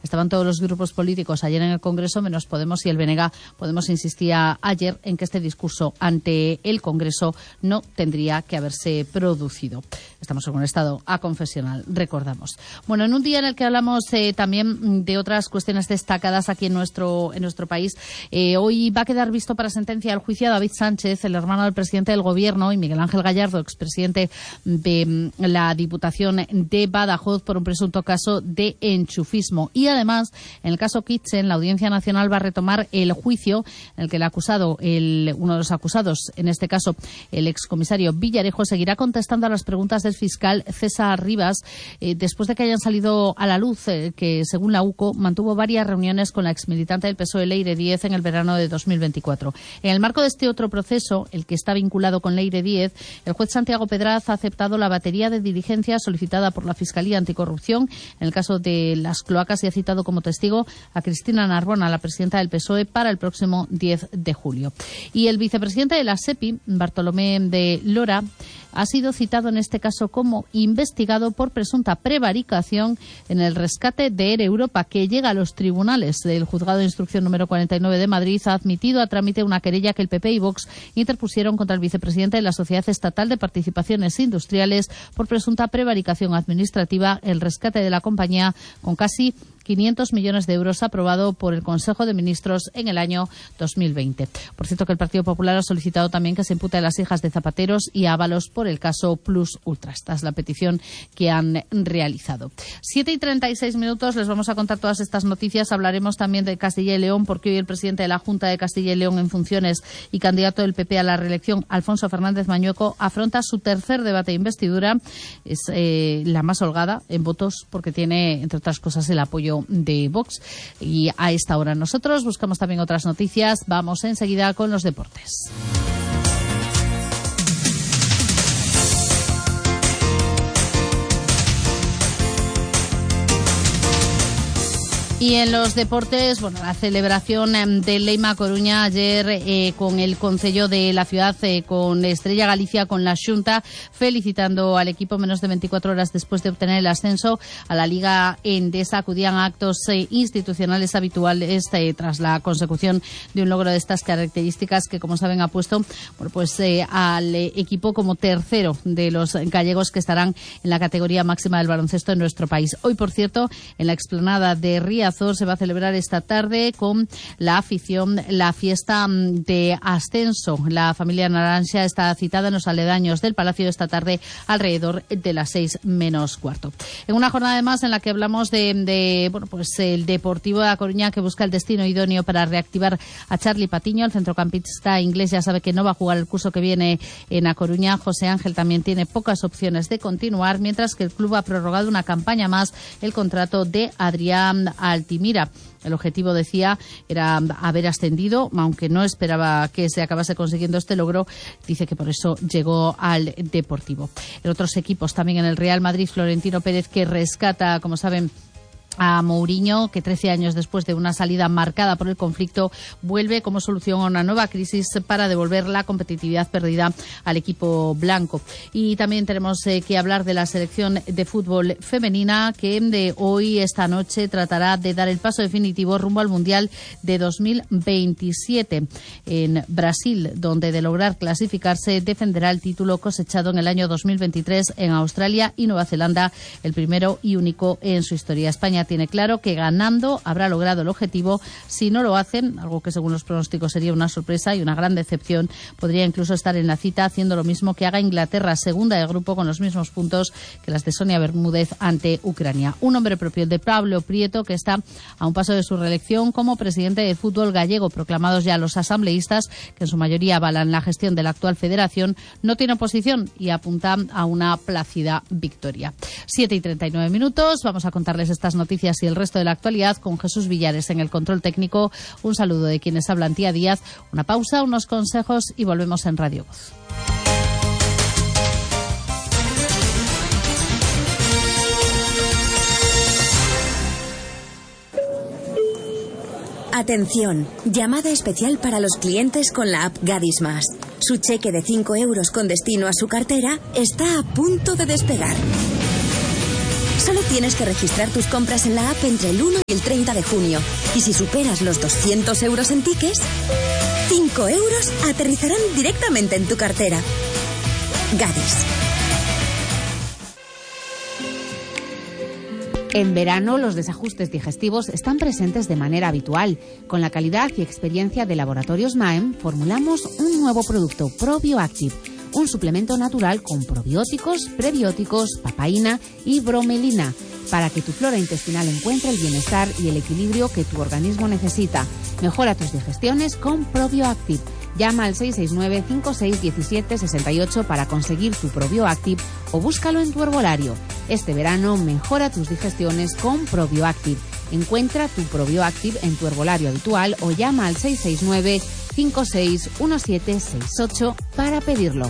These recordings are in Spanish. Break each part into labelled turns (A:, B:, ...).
A: Estaban todos los grupos políticos ayer en el Congreso, menos Podemos y el BNG. Podemos insistía ayer en que este discurso ante el Congreso no tendría que haberse producido. Estamos en un estado aconfesional, recordamos. Bueno, en un día en el que hablamos también de otras cuestiones destacadas aquí en nuestro país, hoy va a quedar visto para sentencia el juicio a David Sánchez, el hermano del presidente del Gobierno, y Miguel Ángel Gallardo, expresidente de la Diputación de Badajoz, por un presunto caso de enchufismo. Y además, en el caso Kitchen, la Audiencia Nacional va a retomar el juicio en el que el acusado, uno de los acusados, en este caso el excomisario Villarejo, seguirá contestando a las preguntas del fiscal César Rivas, después de que hayan salido a la luz que, según la UCO, mantuvo varias reuniones con la exmilitante del PSOE, Leire Díez, en el verano de 2024. En el marco de este otro proceso, el que está vinculado con Leire Díez, el juez Santiago Pedraz ha aceptado la batería de diligencias solicitada por la Fiscalía Anticorrupción en el caso de las cloacas y ha citado como testigo a Cristina Narbona, la presidenta del PSOE, para el próximo 10 de julio. Y el vicepresidente de la SEPI, Bartolomé de Lora, ha sido citado en este caso como investigado por presunta prevaricación en el rescate de Air Europa, que llega a los tribunales. El Juzgado de Instrucción número 49 de Madrid ha admitido a trámite una querella que el PP y Vox interpusieron contra el vicepresidente de la Sociedad Estatal de Participaciones Industriales por presunta prevaricación administrativa, el rescate de la compañía con casi 500 millones de euros aprobado por el Consejo de Ministros en el año 2020. Por cierto, que el Partido Popular ha solicitado también que se impute a las hijas de Zapateros y a Ábalos por el caso Plus Ultra. Esta es la petición que han realizado. 7:36, les vamos a contar todas estas noticias. Hablaremos también de Castilla y León, porque hoy el presidente de la Junta de Castilla y León en funciones y candidato del PP a la reelección, Alfonso Fernández Mañueco, afronta su tercer debate de investidura. Es la más holgada en votos porque tiene, entre otras cosas, el apoyo de Vox. Y a esta hora nosotros buscamos también otras noticias. Vamos enseguida con los deportes. Y en los deportes, bueno, la celebración de Leima Coruña ayer con el Concello de la ciudad, con Estrella Galicia, con la Xunta, felicitando al equipo menos de 24 horas después de obtener el ascenso a la Liga Endesa. Acudían a actos institucionales habituales tras la consecución de un logro de estas características que, como saben, ha puesto al equipo como tercero de los gallegos que estarán en la categoría máxima del baloncesto en nuestro país. Hoy, por cierto, en la explanada de Riazor se va a celebrar esta tarde con la afición la fiesta de ascenso. La familia Naranja está citada en los aledaños del Palacio esta tarde alrededor de las 6:15. En una jornada además en la que hablamos el Deportivo de A Coruña, que busca el destino idóneo para reactivar a Charlie Patiño. El centrocampista inglés ya sabe que no va a jugar el curso que viene en A Coruña. José Ángel también tiene pocas opciones de continuar, mientras que el club ha prorrogado una campaña más el contrato de Adrián Altimira. El objetivo, decía, era haber ascendido, aunque no esperaba que se acabase consiguiendo este logro. Dice que por eso llegó al Deportivo. En otros equipos, también en el Real Madrid, Florentino Pérez, que rescata, como saben, a Mourinho, que 13 años después de una salida marcada por el conflicto vuelve como solución a una nueva crisis para devolver la competitividad perdida al equipo blanco. Y también tenemos que hablar de la selección de fútbol femenina, que de hoy, esta noche, tratará de dar el paso definitivo rumbo al Mundial de 2027 en Brasil, donde, de lograr clasificarse, defenderá el título cosechado en el año 2023 en Australia y Nueva Zelanda, el primero y único en su historia. España tiene claro que ganando habrá logrado el objetivo. Si no lo hacen, algo que según los pronósticos sería una sorpresa y una gran decepción, podría incluso estar en la cita haciendo lo mismo que haga Inglaterra, segunda de grupo, con los mismos puntos que las de Sonia Bermúdez ante Ucrania. Un nombre propio, el de Pablo Prieto, que está a un paso de su reelección como presidente de fútbol gallego. Proclamados ya los asambleístas, que en su mayoría avalan la gestión de la actual federación, no tiene oposición y apunta a una plácida victoria. 7:39. Vamos a contarles estas noticias y el resto de la actualidad con Jesús Villares en el control técnico. Un saludo de quienes hablan, Tía Díaz. Una pausa, unos consejos y volvemos en Radio Voz.
B: Atención, llamada especial para los clientes con la app Gadis Más. Su cheque de 5 euros con destino a su cartera está a punto de despegar. Solo tienes que registrar tus compras en la app entre el 1 y el 30 de junio. Y si superas los 200 euros en tickets, 5 euros aterrizarán directamente en tu cartera. Gadis.
C: En verano, los desajustes digestivos están presentes de manera habitual. Con la calidad y experiencia de Laboratorios Maem, formulamos un nuevo producto, ProbioActive, un suplemento natural con probióticos, prebióticos, papaína y bromelina, para que tu flora intestinal encuentre el bienestar y el equilibrio que tu organismo necesita. Mejora tus digestiones con ProbioActive. Llama al 669-5617-68 para conseguir tu ProbioActive o búscalo en tu herbolario. Este verano mejora tus digestiones con ProbioActive. Encuentra tu ProbioActive en tu herbolario habitual o llama al 669-561768 para pedirlo.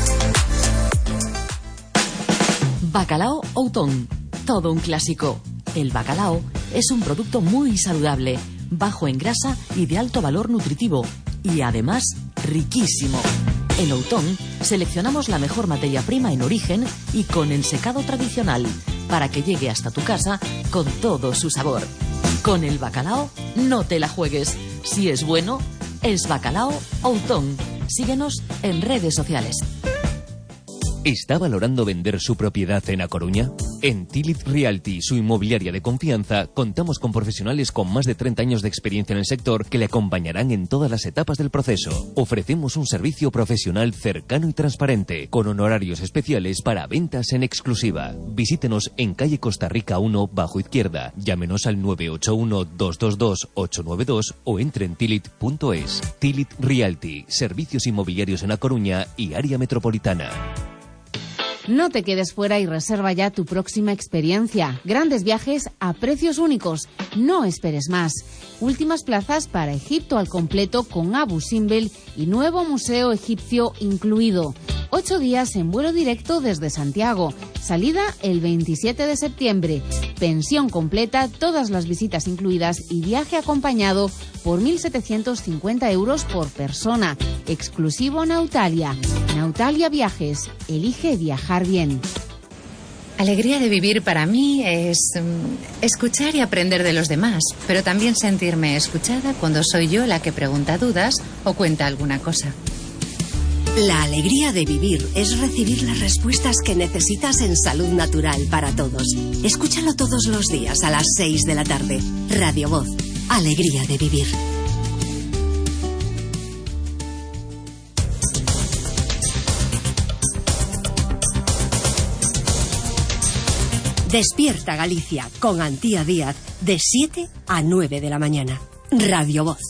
D: Bacalao Outón, todo un clásico. El bacalao es un producto muy saludable, bajo en grasa y de alto valor nutritivo. Y además, riquísimo. En Outón seleccionamos la mejor materia prima en origen y con el secado tradicional, para que llegue hasta tu casa con todo su sabor. Con el bacalao, no te la juegues. Si es bueno, es Bacalao Outón. Síguenos en redes sociales.
E: ¿Está valorando vender su propiedad en A Coruña? En Tilit Realty, su inmobiliaria de confianza, contamos con profesionales con más de 30 años de experiencia en el sector que le acompañarán en todas las etapas del proceso. Ofrecemos un servicio profesional cercano y transparente, con honorarios especiales para ventas en exclusiva. Visítenos en calle Costa Rica 1, bajo izquierda. Llámenos al 981-222-892 o entre en tilit.es. Tilit Realty, servicios inmobiliarios en A Coruña y área metropolitana.
C: No te quedes fuera y reserva ya tu próxima experiencia. Grandes viajes a precios únicos. No esperes más. Últimas plazas para Egipto al completo con Abu Simbel y nuevo museo egipcio incluido. 8 días en vuelo directo desde Santiago. Salida el 27 de septiembre. Pensión completa, todas las visitas incluidas y viaje acompañado por 1.750 euros por persona. Exclusivo Nautalia. Nautalia Viajes. Elige viajar bien.
F: Alegría de vivir para mí es escuchar y aprender de los demás, pero también sentirme escuchada cuando soy yo la que pregunta dudas o cuenta alguna cosa.
G: La alegría de vivir es recibir las respuestas que necesitas en Salud Natural para Todos. Escúchalo todos los días a las 6 de la tarde. Radio Voz. Alegría de vivir. Despierta Galicia con Antía Díaz de 7 a 9 de la mañana. Radio Voz.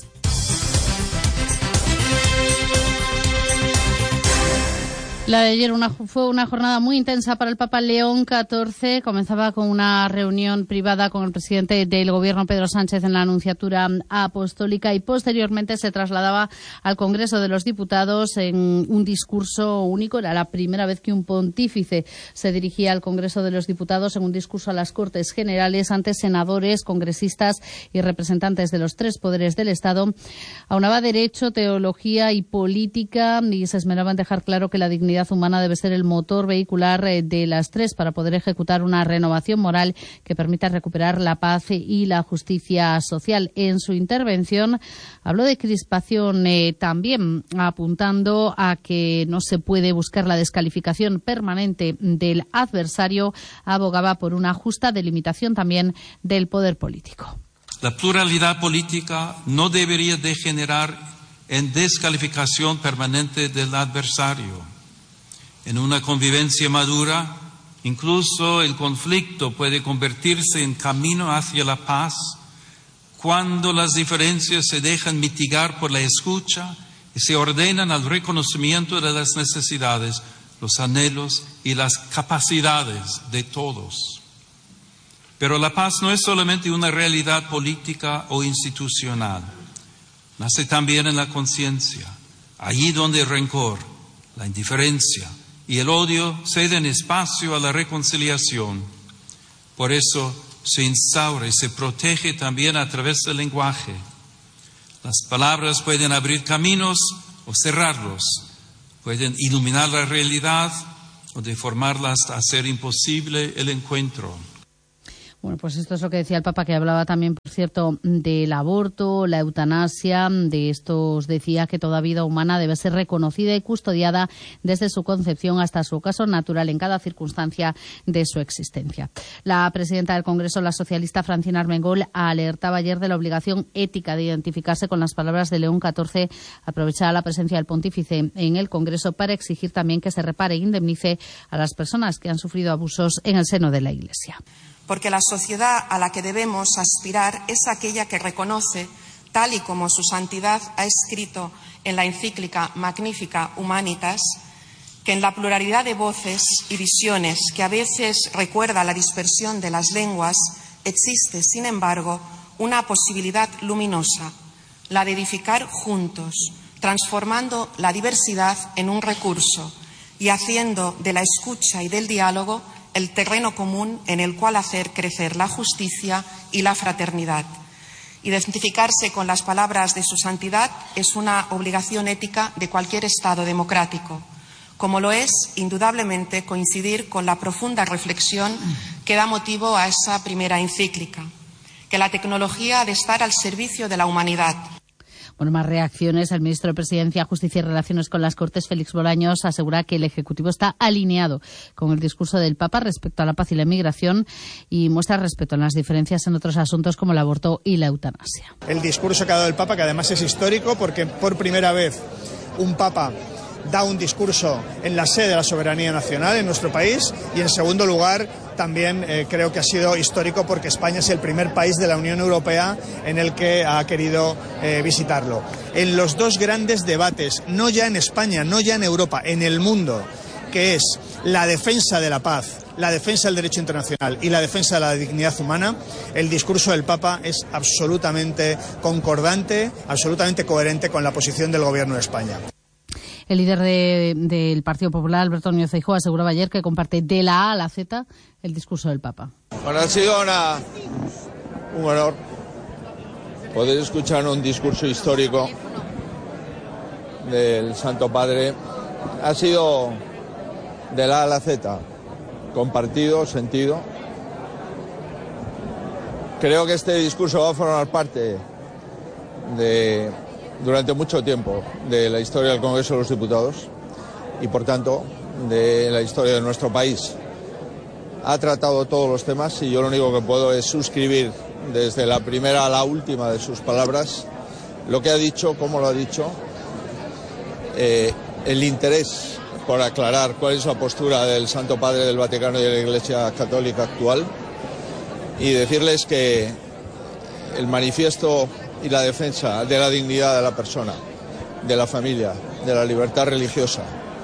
A: La de ayer fue una jornada muy intensa para el Papa León XIV. Comenzaba con una reunión privada con el presidente del Gobierno, Pedro Sánchez, en la Nunciatura Apostólica y posteriormente se trasladaba al Congreso de los Diputados en un discurso único. Era la primera vez que un pontífice se dirigía al Congreso de los Diputados en un discurso a las Cortes Generales ante senadores, congresistas y representantes de los 3 poderes del Estado. Aunaba derecho, teología y política y se esmeraba en dejar claro que la dignidad humana debe ser el motor vehicular de las 3 para poder ejecutar una renovación moral que permita recuperar la paz y la justicia social. En su intervención habló de crispación también, apuntando a que no se puede buscar la descalificación permanente del adversario. Abogaba por una justa delimitación también del poder político.
H: La pluralidad política no debería degenerar en descalificación permanente del adversario. En una convivencia madura, incluso el conflicto puede convertirse en camino hacia la paz cuando las diferencias se dejan mitigar por la escucha y se ordenan al reconocimiento de las necesidades, los anhelos y las capacidades de todos. Pero la paz no es solamente una realidad política o institucional. Nace también en la conciencia, allí donde el rencor, la indiferencia y el odio ceden espacio a la reconciliación. Por eso se instaura y se protege también a través del lenguaje. Las palabras pueden abrir caminos o cerrarlos, pueden iluminar la realidad o deformarla hasta hacer imposible el encuentro.
A: Bueno, pues esto es lo que decía el Papa, que hablaba también, por cierto, del aborto, la eutanasia. De estos decía que toda vida humana debe ser reconocida y custodiada desde su concepción hasta su ocaso natural en cada circunstancia de su existencia. La presidenta del Congreso, la socialista Francina Armengol, alertaba ayer de la obligación ética de identificarse con las palabras de León XIV, aprovechada la presencia del pontífice en el Congreso para exigir también que se repare e indemnice a las personas que han sufrido abusos en el seno de la Iglesia.
I: Porque la sociedad a la que debemos aspirar es aquella que reconoce, tal y como su santidad ha escrito en la encíclica Magnificat Humanitas, que en la pluralidad de voces y visiones que a veces recuerda la dispersión de las lenguas, existe, sin embargo, una posibilidad luminosa, la de edificar juntos, transformando la diversidad en un recurso y haciendo de la escucha y del diálogo el terreno común en el cual hacer crecer la justicia y la fraternidad. Identificarse con las palabras de su santidad es una obligación ética de cualquier Estado democrático, como lo es, indudablemente, coincidir con la profunda reflexión que da motivo a esa primera encíclica, que la tecnología ha de estar al servicio de la humanidad.
A: Bueno, más reacciones. El ministro de Presidencia, Justicia y Relaciones con las Cortes, Félix Bolaños, asegura que el Ejecutivo está alineado con el discurso del Papa respecto a la paz y la inmigración y muestra respeto en las diferencias en otros asuntos como el aborto y la eutanasia.
J: El discurso que ha dado el Papa, que además es histórico porque por primera vez un Papa da un discurso en la sede de la soberanía nacional en nuestro país, y en segundo lugar también creo que ha sido histórico porque España es el primer país de la Unión Europea en el que ha querido visitarlo. En los dos grandes debates, no ya en España, no ya en Europa, en el mundo, que es la defensa de la paz, la defensa del derecho internacional y la defensa de la dignidad humana, el discurso del Papa es absolutamente concordante, absolutamente coherente con la posición del Gobierno de España.
A: El líder del Partido Popular, Alberto Núñez Feijóo, aseguraba ayer que comparte de la A a la Z el discurso del Papa.
K: Bueno, ha sido un honor poder escuchar un discurso histórico del Santo Padre. Ha sido de la A a la Z, compartido, sentido. Creo que este discurso va a formar parte durante mucho tiempo de la historia del Congreso de los Diputados y, por tanto, de la historia de nuestro país. Ha tratado todos los temas y yo lo único que puedo es suscribir desde la primera a la última de sus palabras lo que ha dicho, cómo lo ha dicho, el interés por aclarar cuál es la postura del Santo Padre del Vaticano y de la Iglesia Católica actual, y decirles que el manifiesto y la defensa de la dignidad de la persona, de la familia, de la libertad religiosa,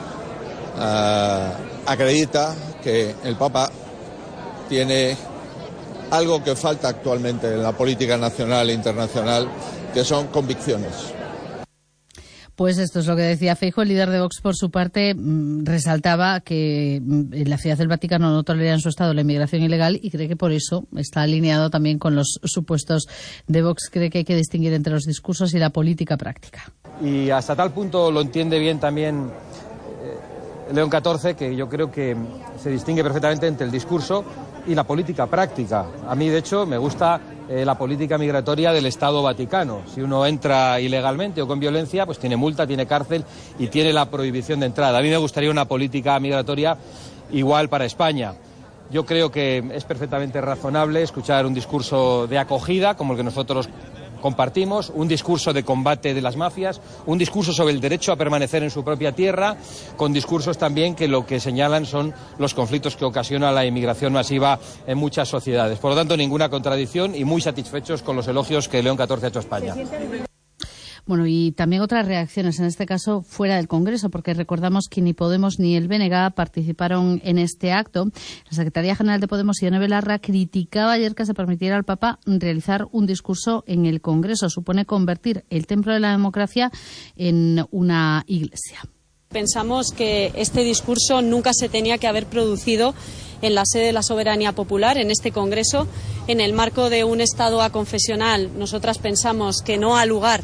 K: acredita que el Papa tiene algo que falta actualmente en la política nacional e internacional, que son convicciones.
A: Pues esto es lo que decía Feijóo. El líder de Vox, por su parte, resaltaba que en la Ciudad del Vaticano no tolera en su Estado la inmigración ilegal y cree que por eso está alineado también con los supuestos de Vox. Cree que hay que distinguir entre los discursos y la política práctica.
L: Y hasta tal punto lo entiende bien también León XIV, que yo creo que se distingue perfectamente entre el discurso y la política práctica. A mí, de hecho, me gusta la política migratoria del Estado Vaticano. Si uno entra ilegalmente o con violencia, pues tiene multa, tiene cárcel y tiene la prohibición de entrada. A mí me gustaría una política migratoria igual para España. Yo creo que es perfectamente razonable escuchar un discurso de acogida, como el que nosotros compartimos, un discurso de combate de las mafias, un discurso sobre el derecho a permanecer en su propia tierra, con discursos también que lo que señalan son los conflictos que ocasiona la inmigración masiva en muchas sociedades. Por lo tanto, ninguna contradicción y muy satisfechos con los elogios que León XIV ha hecho a España.
A: Bueno, y también otras reacciones, en este caso fuera del Congreso, porque recordamos que ni Podemos ni el BNG participaron en este acto. La Secretaría General de Podemos, Ione Belarra, criticaba ayer que se permitiera al Papa realizar un discurso en el Congreso. Supone convertir el templo de la democracia en una iglesia.
M: Pensamos que este discurso nunca se tenía que haber producido en la sede de la soberanía popular, en este Congreso, en el marco de un Estado aconfesional. Nosotras pensamos que no ha lugar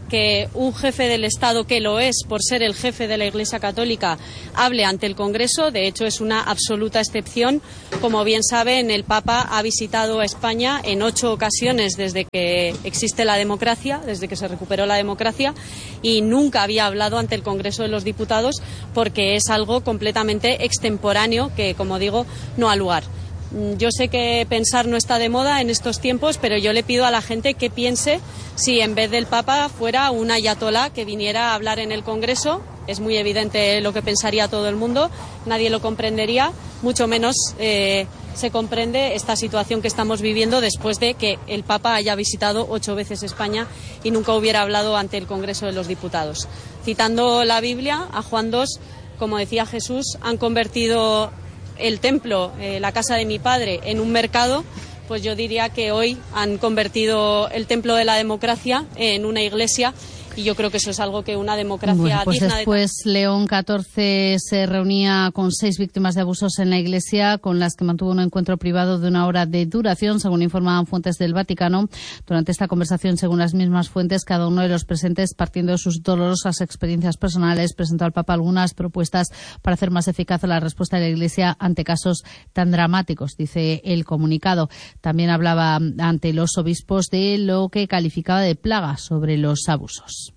M: que un jefe del Estado, que lo es por ser el jefe de la Iglesia Católica, hable ante el Congreso. De hecho, es una absoluta excepción. Como bien saben, el Papa ha visitado a España en 8 ocasiones desde que existe la democracia, desde que se recuperó la democracia, y nunca había hablado ante el Congreso de los Diputados porque es algo completamente extemporáneo que, como digo, no ha lugar. Yo sé que pensar no está de moda en estos tiempos, pero yo le pido a la gente que piense si en vez del Papa fuera un ayatolá que viniera a hablar en el Congreso. Es muy evidente lo que pensaría todo el mundo, nadie lo comprendería, mucho menos se comprende esta situación que estamos viviendo después de que el Papa haya visitado 8 veces España y nunca hubiera hablado ante el Congreso de los Diputados. Citando la Biblia, a Juan 2, como decía Jesús, han convertido el templo, la casa de mi padre, en un mercado. Pues yo diría que hoy han convertido el templo de la democracia en una iglesia, y yo creo que eso es algo que una democracia
A: pues
M: digna
A: después León XIV se reunía con 6 víctimas de abusos en la Iglesia, con las que mantuvo un encuentro privado de 1 hora de duración, según informaban fuentes del Vaticano. Durante esta conversación, según las mismas fuentes, cada uno de los presentes, partiendo de sus dolorosas experiencias personales, presentó al Papa algunas propuestas para hacer más eficaz la respuesta de la Iglesia ante casos tan dramáticos, dice el comunicado. También hablaba ante los obispos de lo que calificaba de plaga sobre los abusos.